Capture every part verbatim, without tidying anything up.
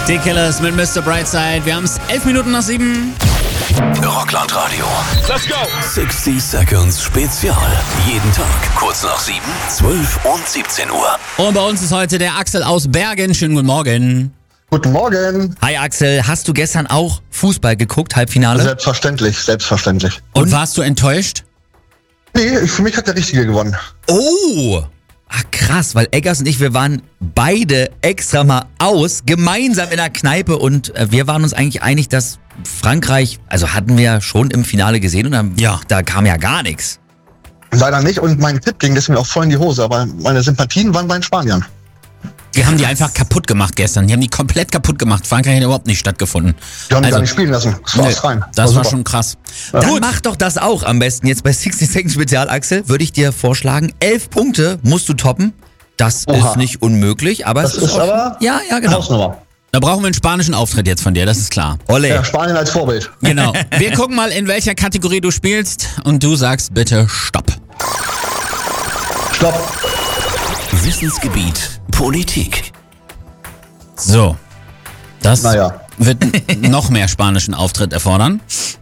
Die Killers mit Mister Brightside. Wir haben es elf Minuten nach sieben. Rockland Radio. Let's go! sixty Seconds Spezial. Jeden Tag kurz nach sieben, zwölf und siebzehn Uhr. Und bei uns ist heute der Axel aus Bergen. Schönen guten Morgen. Guten Morgen. Hi Axel, hast du gestern auch Fußball geguckt, Halbfinale? Selbstverständlich, selbstverständlich. Und, Und warst du enttäuscht? Nee, für mich hat der Richtige gewonnen. Oh! Ach krass, weil Eggers und ich, wir waren beide extra mal aus, gemeinsam in der Kneipe und äh, wir waren uns eigentlich einig, dass Frankreich, also hatten wir schon im Finale gesehen und dann, Ja. da kam ja gar nichts. Leider nicht und mein Tipp ging deswegen auch voll in die Hose, aber meine Sympathien waren bei den Spaniern. Die haben die einfach kaputt gemacht gestern. Die haben die komplett kaputt gemacht. Frankreich hat überhaupt nicht stattgefunden. Die haben die Also, gar nicht spielen lassen. Das war Nee, nee, rein. das war super. schon krass. Dann Gut. mach doch das auch am besten jetzt bei sixty Seconds Spezial, Axel, würde ich dir vorschlagen. Elf Punkte musst du toppen. Das Oha. ist nicht unmöglich, aber Das es ist ist auch, aber ja, ja, genau. Hausnummer. Da brauchen wir einen spanischen Auftritt jetzt von dir, das ist klar. Ole. Ja, Spanien als Vorbild. Genau. Wir gucken mal, in welcher Kategorie du spielst und du sagst bitte Stopp. Stopp. Wissensgebiet Politik. So. Das Naja. wird n- noch mehr spanischen Auftritt erfordern.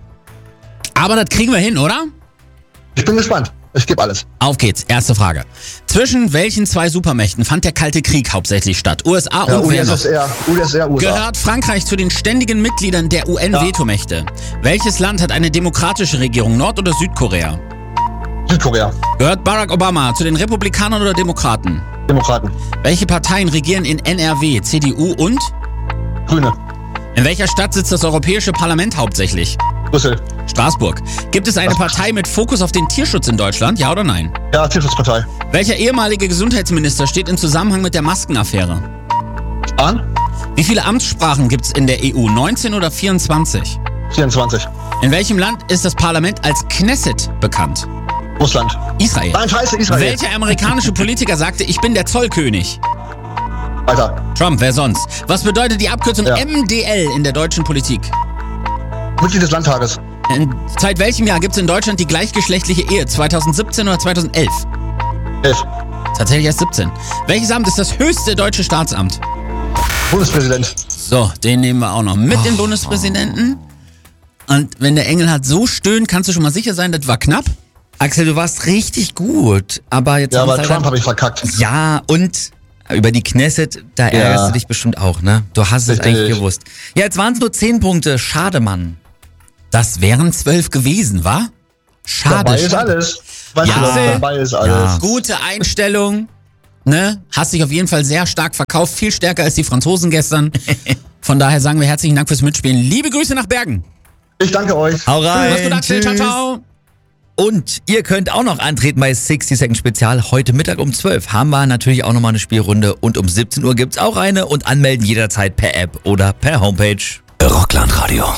Aber das kriegen wir hin, oder? Ich bin gespannt. Ich gebe alles. Auf geht's. Erste Frage. Zwischen welchen zwei Supermächten fand der Kalte Krieg hauptsächlich statt? U S A Ja, und wer noch? UdSSR, UdSSR, U S A. Gehört Frankreich zu den ständigen Mitgliedern der U N-Vetomächte? Welches Land hat eine demokratische Regierung, Nord- oder Südkorea? Südkorea. Gehört Barack Obama zu den Republikanern oder Demokraten? Demokraten. Welche Parteien regieren in N R W, C D U und? Grüne. In welcher Stadt sitzt das Europäische Parlament hauptsächlich? Brüssel. Straßburg. Gibt es eine Partei mit Fokus auf den Tierschutz in Deutschland, ja oder nein? Ja, Tierschutzpartei. Welcher ehemalige Gesundheitsminister steht in Zusammenhang mit der Maskenaffäre? Spahn. Wie viele Amtssprachen gibt es in der E U? neunzehn oder vierundzwanzig? vierundzwanzig. In welchem Land ist das Parlament als Knesset bekannt? Russland. Israel. Nein, scheiße, Israel. Welcher amerikanische Politiker sagte, ich bin der Zollkönig? Weiter. Trump, wer sonst? Was bedeutet die Abkürzung Ja. M D L in der deutschen Politik? Mitglied des Landtages. In, seit welchem Jahr gibt es in Deutschland die gleichgeschlechtliche Ehe? zweitausendsiebzehn oder zweitausendelf? elf. Tatsächlich erst siebzehn. Welches Amt ist das höchste deutsche Staatsamt? Bundespräsident. So, den nehmen wir auch noch mit, den Bundespräsidenten. Und wenn der Engelhardt so stöhnt, kannst du schon mal sicher sein, das war knapp. Axel, du warst richtig gut, aber jetzt Ja, haben aber wir Trump halt habe ich verkackt. ja, und über die Knesset, da ärgerst du dich bestimmt auch, ne? Du hast es Richtig. eigentlich gewusst. Ja, jetzt waren es nur zehn Punkte. Schade, Mann. Das wären zwölf gewesen, wa? Schade. Dabei ist schade. alles. Weißt Ja. du, was, dabei ist alles. Ja. Gute Einstellung, ne? Hast dich auf jeden Fall sehr stark verkauft, viel stärker als die Franzosen gestern. Von daher sagen wir herzlichen Dank fürs Mitspielen. Liebe Grüße nach Bergen. Ich danke euch. Hau rein. Mach's gut, Axel. Ciao, Tschüss. ciao. Und ihr könnt auch noch antreten bei sixty Seconds Spezial. Heute Mittag um zwölf haben wir natürlich auch nochmal eine Spielrunde. Und um siebzehn Uhr gibt's auch eine. Und anmelden jederzeit per App oder per Homepage. Rockland Radio.